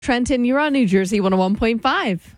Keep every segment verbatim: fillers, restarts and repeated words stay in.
Trenton, you're on New Jersey one oh one point five.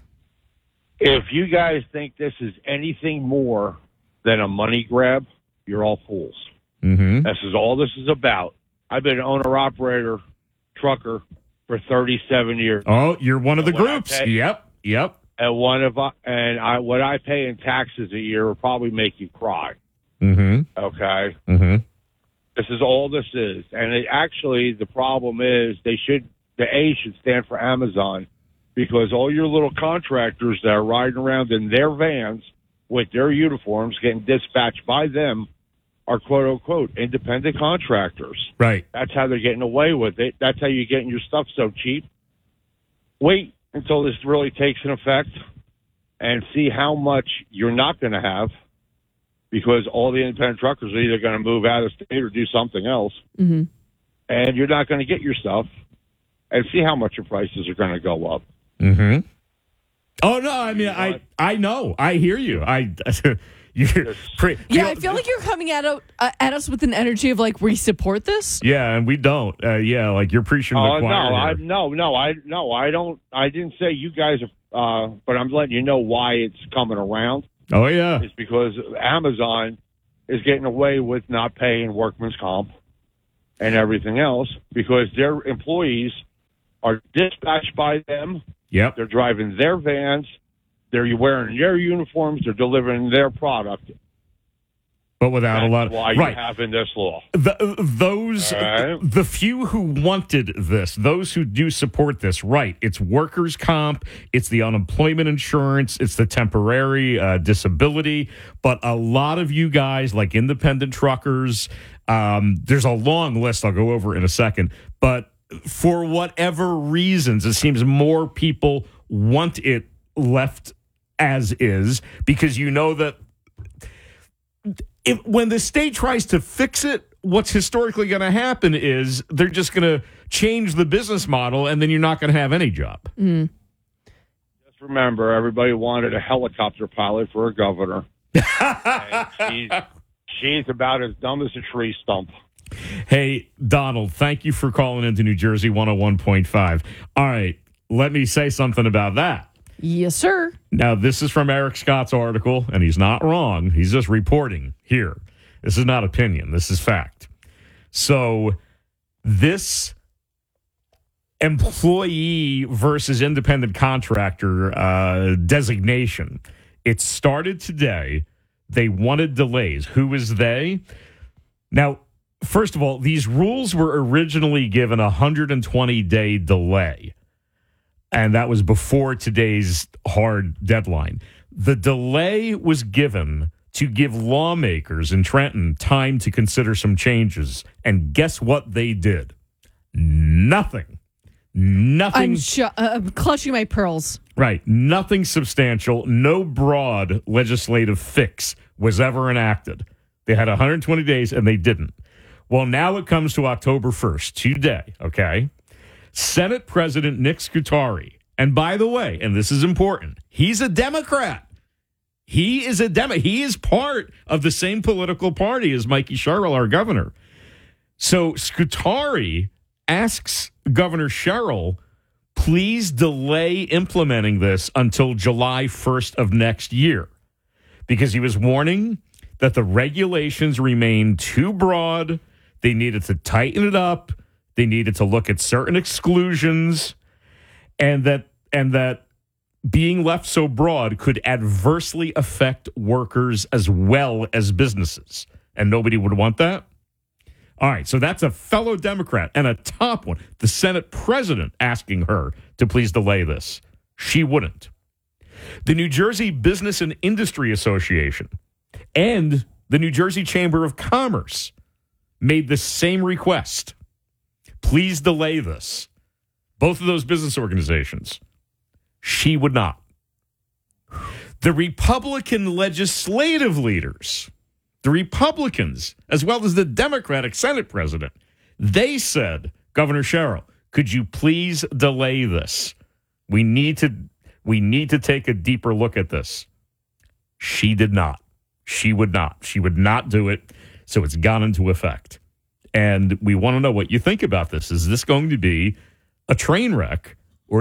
If you guys think this is anything more than a money grab, you're all fools. Mm-hmm. This is all this is about. I've been an owner-operator trucker for thirty-seven years. Oh, you're one of the And what I groups. pay- Yep, yep. And one of and I what I pay in taxes a year will probably make you cry. Mm-hmm. Okay, Mm-hmm. this is all this is, and it, actually the problem is they should the A should stand for Amazon, because all your little contractors that are riding around in their vans with their uniforms getting dispatched by them are quote unquote independent contractors. Right. That's how they're getting away with it. That's how you're getting your stuff so cheap. Wait until this really takes an effect and see how much you're not going to have, because all the independent truckers are either going to move out of state or do something else. Mm-hmm. And you're not going to get your stuff, and see how much your prices are going to go up. Mm-hmm. Oh, no, I mean, I I know. I hear you. I you're pre- Yeah, I feel like you're coming at, uh, at us with an energy of like, we support this. Yeah, and we don't. Uh, yeah, like you're preaching to the Oh no, choir I, here. no, no, I no, I don't. I didn't say you guys are, uh, but I'm letting you know why it's coming around. Oh, yeah. It's because Amazon is getting away with not paying workman's comp and everything else, because their employees are dispatched by them. Yep. They're driving their vans. They're wearing their uniforms. They're delivering their product. But without That's a lot of why right. you have in this law. The, those, All right. the few who wanted this, those who do support this, right? It's workers' comp, it's the unemployment insurance, it's the temporary uh, disability. But a lot of you guys, like independent truckers, um, there's a long list I'll go over in a second. But for whatever reasons, it seems more people want it left as is, because you know that if, when the state tries to fix it, what's historically going to happen is they're just going to change the business model, and then you're not going to have any job. Mm. Just remember, everybody wanted a helicopter pilot for a governor. And she's, she's about as dumb as a tree stump. Hey, Donald, thank you for calling into New Jersey one oh one point five. All right, let me say something about that. Yes, sir. Now, this is from Eric Scott's article, and he's not wrong. He's just reporting here. This is not opinion. This is fact. So this employee versus independent contractor uh, designation, it started today. They wanted delays. Who is they? Now, first of all, these rules were originally given a one hundred twenty day delay. And that was before today's hard deadline. The delay was given to give lawmakers in Trenton time to consider some changes. And guess what they did? Nothing. Nothing. I'm, sh- uh, I'm clutching my pearls. Right. Nothing substantial. No broad legislative fix was ever enacted. They had one hundred twenty days, and they didn't. Well, now it comes to October first, today, okay? Senate President Nick Scutari, and by the way, and this is important, he's a Democrat. He is a Demo. He is part of the same political party as Mikey Sherrill, our governor. So Scutari asks Governor Sherrill, please delay implementing this until July first of next year, because he was warning that the regulations remain too broad. They needed to tighten it up. They needed to look at certain exclusions, and that and that being left so broad could adversely affect workers as well as businesses. And nobody would want that. All right, so that's a fellow Democrat and a top one, the Senate president, asking her to please delay this. She wouldn't. The New Jersey Business and Industry Association and the New Jersey Chamber of Commerce made the same request. Please delay this. Both of those business organizations. She would not. The Republican legislative leaders, the Republicans, as well as the Democratic Senate president, they said, Governor Sherrill, could you please delay this? We need to, we need to take a deeper look at this. She did not. She would not. She would not do it. So it's gone into effect. And we want to know what you think about this. Is this going to be a train wreck